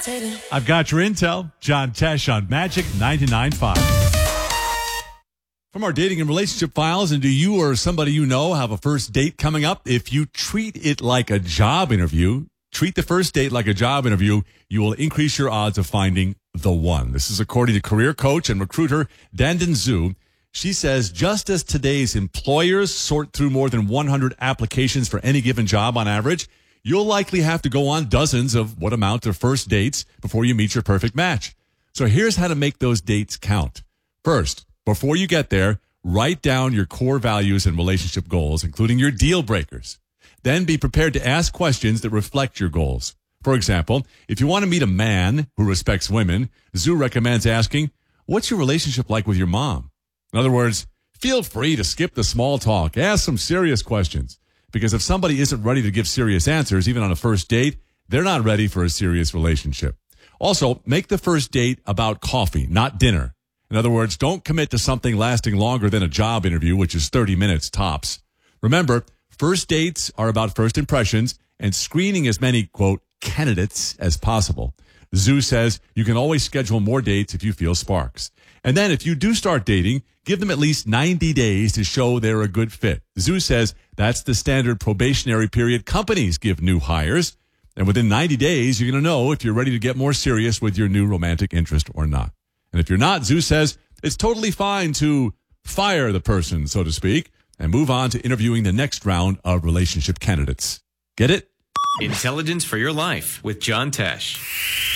I've got your intel. John Tesh on Magic 99.5. From our dating and relationship files, and do you or somebody you know have a first date coming up? If you treat it like a job interview, treat the first date like a job interview, you will increase your odds of finding the one. This is according to career coach and recruiter Dandan Zhu. She says, just as today's employers sort through more than 100 applications for any given job on average, you'll likely have to go on dozens of what amount to first dates before you meet your perfect match. So here's how to make those dates count. First, before you get there, write down your core values and relationship goals, including your deal breakers. Then be prepared to ask questions that reflect your goals. For example, if you want to meet a man who respects women, Zhu recommends asking, what's your relationship like with your mom? In other words, feel free to skip the small talk. Ask some serious questions. Because if somebody isn't ready to give serious answers, even on a first date, they're not ready for a serious relationship. Also, make the first date about coffee, not dinner. In other words, don't commit to something lasting longer than a job interview, which is 30 minutes tops. Remember, first dates are about first impressions and screening as many, quote, candidates as possible. Zhu says you can always schedule more dates if you feel sparks. And then if you do start dating, give them at least 90 days to show they're a good fit. Zhu says that's the standard probationary period companies give new hires. And within 90 days, you're going to know if you're ready to get more serious with your new romantic interest or not. And if you're not, Zhu says it's totally fine to fire the person, so to speak, and move on to interviewing the next round of relationship candidates. Get it? Intelligence for your life with John Tesh.